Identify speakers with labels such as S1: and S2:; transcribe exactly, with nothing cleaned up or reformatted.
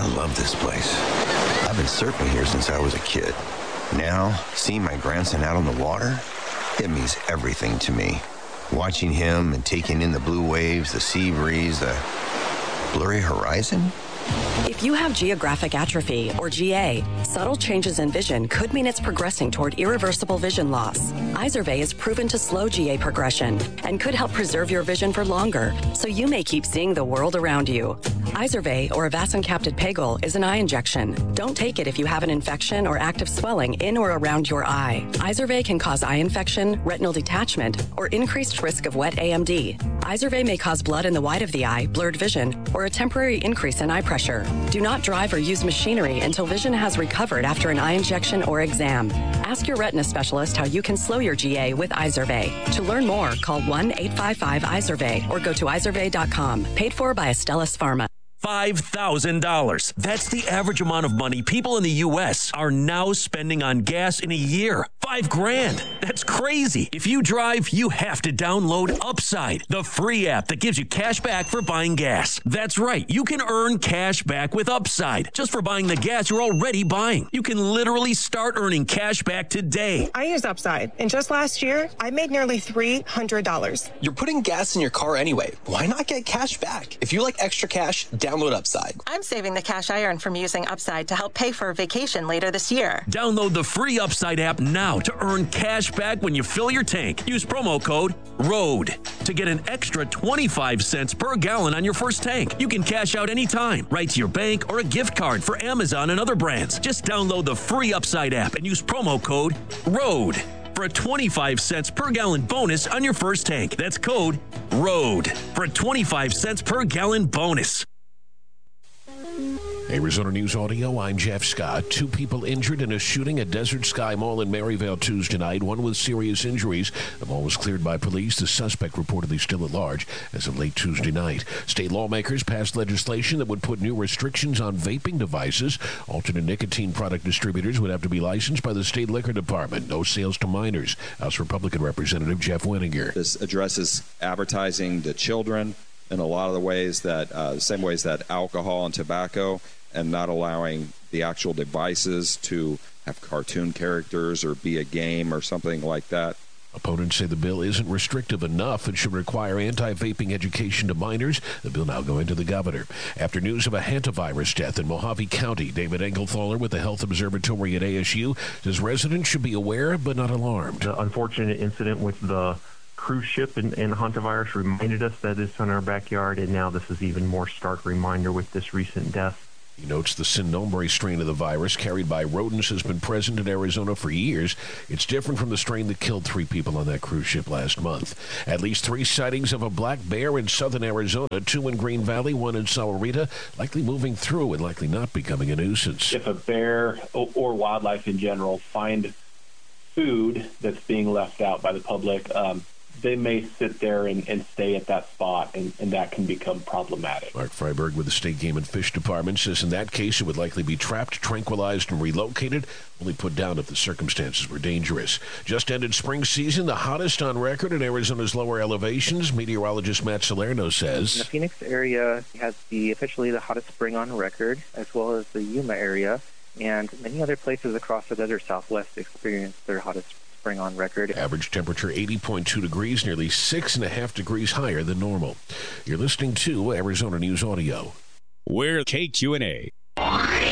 S1: I love this place. I've been surfing here since I was a kid. Now, seeing my grandson out on the water, it means everything to me. Watching him and taking in the blue waves, the sea breeze, the blurry horizon.
S2: If you have geographic atrophy, or G A, subtle changes in vision could mean it's progressing toward irreversible vision loss. Izervay is proven to slow G A progression and could help preserve your vision for longer, so you may keep seeing the world around you. Izervay, or avacincaptad pegol, is an eye injection. Don't take it if you have an infection or active swelling in or around your eye. Izervay can cause eye infection, retinal detachment, or increased risk of wet A M D. Izervay may cause blood in the white of the eye, blurred vision, or a temporary increase in eye pressure. Do not drive or use machinery until vision has recovered after an eye injection or exam. Ask your retina specialist how you can slow your G A with Izervay. To learn more, call one eight five five Izervay or go to izervay dot com. Paid for by Astellas Pharma.
S3: five thousand dollars. That's the average amount of money people in the U S are now spending on gas in a year. Five grand. That's crazy. If you drive, you have to download Upside, the free app that gives you cash back for buying gas. That's right. You can earn cash back with Upside just for buying the gas you're already buying. You can literally start earning cash back today.
S4: I use Upside, and just last year, I made nearly three hundred dollars.
S5: You're putting gas in your car anyway. Why not get cash back? If you like extra cash, download Upside.
S6: I'm saving the cash I earn from using Upside to help pay for a vacation later this year.
S3: Download the free Upside app now to earn cash back when you fill your tank. Use promo code ROAD to get an extra twenty-five cents per gallon on your first tank. You can cash out anytime, right to your bank or a gift card for Amazon and other brands. Just download the free Upside app and use promo code ROAD for a twenty-five cents per gallon bonus on your first tank. That's code ROAD for a twenty-five cents per gallon bonus.
S7: Arizona News Audio, I'm Jeff Scott. Two people injured in a shooting at Desert Sky Mall in Maryvale Tuesday night, one with serious injuries. The mall was cleared by police. The suspect reportedly still at large as of late Tuesday night. State lawmakers passed legislation that would put new restrictions on vaping devices. Alternate nicotine product distributors would have to be licensed by the state liquor department. No sales to minors. House Republican Representative Jeff Winninger.
S8: This addresses advertising to children in a lot of the ways that, uh, the same ways that alcohol and tobacco, and not allowing the actual devices to have cartoon characters or be a game or something like that.
S7: Opponents say the bill isn't restrictive enough and should require anti-vaping education to minors. The bill now going to the governor. After news of a hantavirus death in Mojave County, David Engelthaler with the Health Observatory at A S U says residents should be aware but not alarmed.
S9: The unfortunate incident with the cruise ship and, and hantavirus reminded us that it's in our backyard, and now this is even more stark reminder with this recent death.
S7: He notes the sin nombre strain of the virus carried by rodents has been present in Arizona for years. It's different from the strain that killed three people on that cruise ship last month. At least three sightings of a black bear in southern Arizona, two in Green Valley, one in Sahuarita, likely moving through and likely not becoming a nuisance.
S10: If a bear or, or wildlife in general find food that's being left out by the public, um, they may sit there and, and stay at that spot, and, and that can become problematic.
S7: Mark Freiberg with the State Game and Fish Department says in that case it would likely be trapped, tranquilized, and relocated, only put down if the circumstances were dangerous. Just ended spring season, the hottest on record in Arizona's lower elevations. Meteorologist Matt Salerno says
S11: the Phoenix area has the officially the hottest spring on record, as well as the Yuma area, and many other places across the desert southwest experienced their hottest spring on record.
S7: Average temperature eighty point two degrees, nearly six and a half degrees higher than normal. You're listening to Arizona News Audio.
S12: We're K Q and A.